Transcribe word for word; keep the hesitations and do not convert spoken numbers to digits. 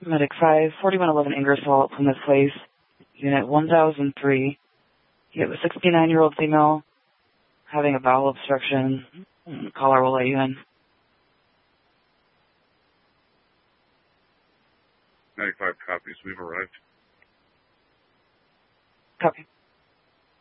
Medic five, forty-one eleven Ingersoll, Plymouth Place, Unit one thousand three. You have a sixty-nine-year-old female having a bowel obstruction. Caller will let you in. ninety-five copies. We've arrived. Copy.